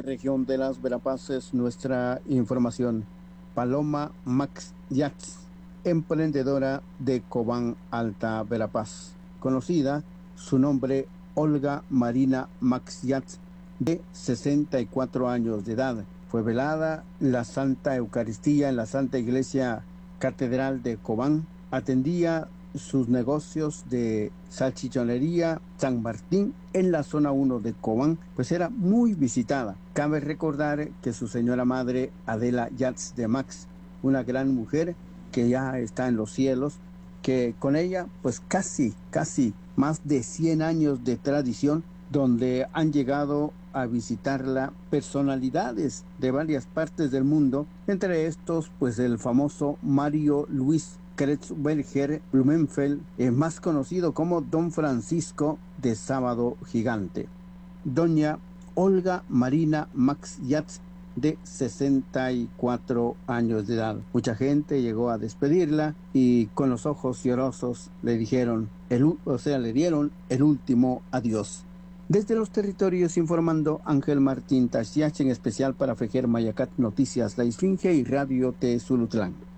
región de las Verapaces, nuestra información. Paloma Max Yats, emprendedora de Cobán, Alta Verapaz. Conocida, su nombre Olga Marina Max Yats, de 64 años de edad. Fue velada la Santa Eucaristía en la Santa Iglesia Catedral de Cobán. Atendía sus negocios de salchichonería San Martín en la zona 1 de Cobán, pues era muy visitada. Cabe recordar que su señora madre, Adela Yats de Max, una gran mujer que ya está en los cielos, que con ella pues casi más de 100 años de tradición, donde han llegado a visitarla personalidades de varias partes del mundo, entre estos pues el famoso Mario Luis Kretzberger Blumenfeld, más conocido como Don Francisco de Sábado Gigante. Doña Olga Marina Max Yats, de 64 años de edad. Mucha gente llegó a despedirla y con los ojos llorosos le dieron el último adiós. Desde los territorios informando Ángel Martín Tashiach, en especial para Fejer Mayacat Noticias La Esfinge y Radio T Zulutlán.